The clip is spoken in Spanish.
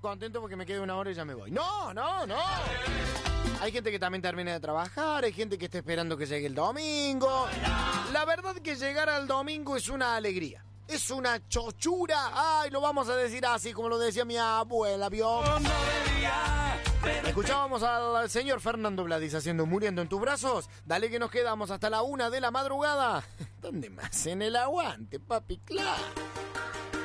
contento porque me quedo 1 hora y ya me voy. No. Hay gente que también termina de trabajar, hay gente que está esperando que llegue el domingo. La verdad que llegar al domingo es una alegría. Es una chochura. Ay, lo vamos a decir así como lo decía mi abuela, ¿vio? Escuchábamos al señor Fernando Bladis haciendo Muriendo en tus brazos. Dale que nos quedamos hasta la 1 de la madrugada. ¿Dónde más? En el aguante, papi, claro.